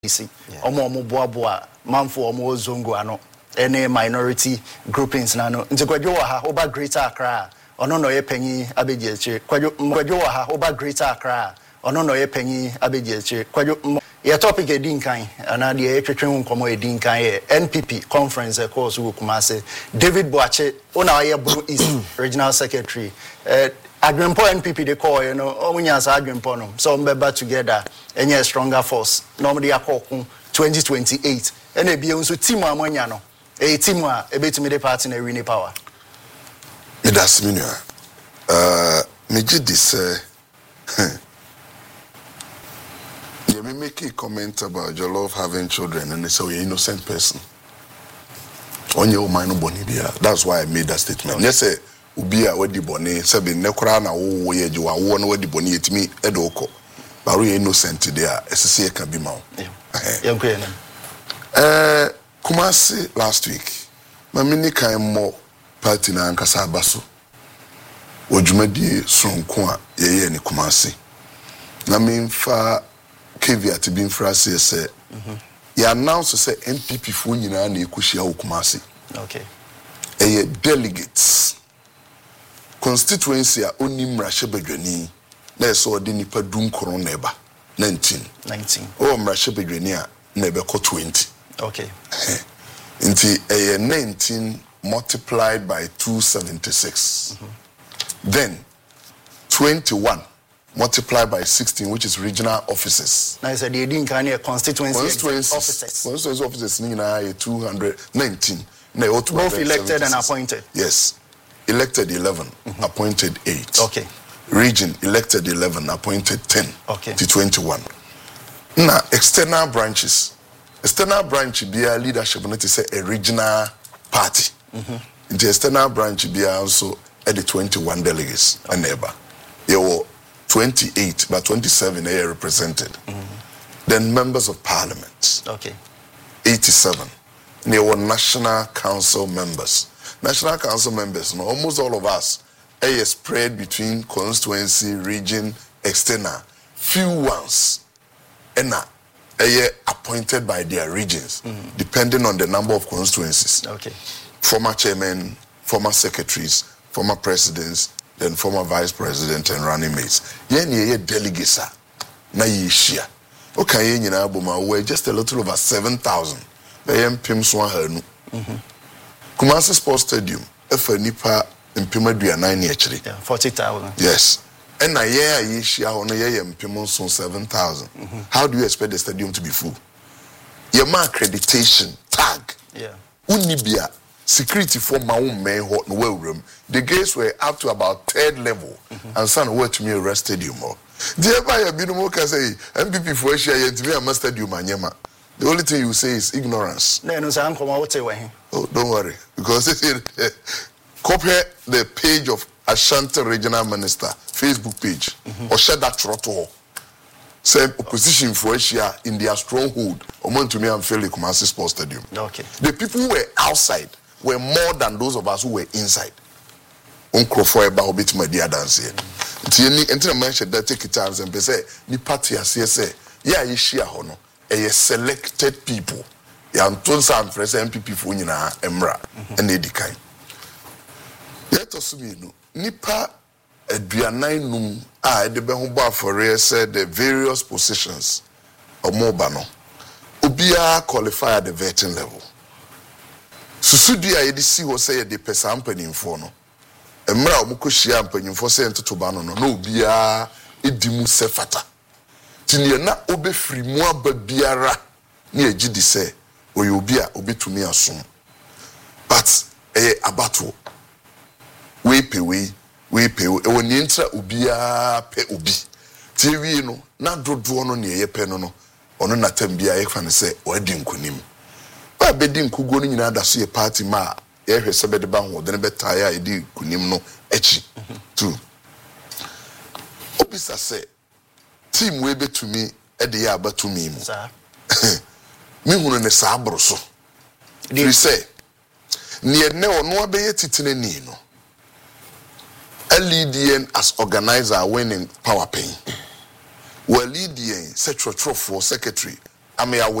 NDC. Omo boa manfo omo zongo ano. Any minority groupings nano. Nti kwadwo wa ha oba Greater Accra. Ono no ye panyi abegyeche. Kwadwo wa ha oba Greater Accra. Ono no ye panyi abegyeche. Kwadwo your topic edinkan ana de etwetwen nkomo edinkan ye NPP conference course wo Kumase. David Boache ona ye Blue East regional secretary. Adwempo NPP they call, you know, omunya sa adwempo no. So mbeba together enye a stronger force. Normally akoko 2028. Ene bia nso team amanya no. Team a ebetimi the party na win power. Me das minua. Me gi this you may make a comment about your love having children and they say you're an innocent person. On your mind bonibia. That's why I made that statement. Yes, say ubia wedi boni sebe nekura na wo ye jiwa wo na wedi boni etimi edoko. But we innocent there. SSA can be ma. Kumasi last week. Mamini kan mo party na ankasa abaso. Ojumadi sonko a ye ni Kumasi. Na memfa caveat being phrase say you announce say NPP fu nyina na ekuhia Kumasi. Okay. Delegates constituency a onim rahye badwani na eso odi nipa dunkoro na eba 19 o mrahye badwani a na ebe ko 20. Okay. Nti 19 multiplied by 276. Then 21 multiplied by 16, which is regional offices. Now, so the Edinkan constituency offices. Constituency offices, 219. Both elected and appointed. Yes. Elected 11, appointed 8. Okay. Region, elected 11, appointed 10. Okay. To 21. Now, external branches. External branch be a leadership, not to say a regional party. The external branch be also at the 21 delegates, a neighbor. You were 28, but 27 are represented. Then members of parliament. Okay. 87. And there were national council members. National council members, no, almost all of us, are spread between constituency, region, external. Few ones are appointed by their regions, depending on the number of constituencies. Okay. Former chairmen, former secretaries, former presidents, then former vice president and running mates. Ye delegates na yishia. Okay, nyina aboma we just a little over 7,000. Pim so hanu. Kumasi Sports Stadium, efa nipa mpem aduanan actually. Yeah, 40,000. Yes. And na ye yishia ho no ye mpem so 7,000. How do you expect the stadium to be full? Your accreditation tag. Yeah. Unibia security for my own main hot no room. The gates were up to about 3rd level, and son were to me arrest stadium. Thereby, a bit can say MPP for Asia to me a stadium. The only thing you say is ignorance. Oh, don't worry, because compare the page of Ashanti Regional Minister Facebook page or share that trotto. Say opposition for Asia in their stronghold. Omo to me and fairly Kumasi Sports Stadium. Okay. The people who were outside were more than those of us who were inside. Uncrofoy about bit my dear dance here. Until I mentioned that take it times and say, ni party as say, yeah, you share hono. A selected people. Ya Antonsa and Press MPP for Nina Emra and Edikai. Let us be no Nipa Adrianai num the Behumba for said the various positions of Mobano. Ubia qualify at the vetting level. Susudia edisi wo say the person penny for no. Emra omukoshia penny for say to bano no bia edimu sefata. Tinie na obefiri mu ababiara na ejidi say oyobia obetumi asom. But abato we pay ewoni ntra obia pe obi. Tiwi no na dodo no na ye pe no ono na tambia ye fa ne say wadi nkonim. Ba bedi nkugo no nyina da so ye party ma ye hwese be de ba ho de ne betaya edi kunim no echi. 2 Obisa say team we betumi e de ya batumi mu. Sir. Me hunu ne sa abro so. We say ne ne ono abeye titine ni no. LEDN as organizer winning power pain. Well, LEDN secretary for secretary I'm aware.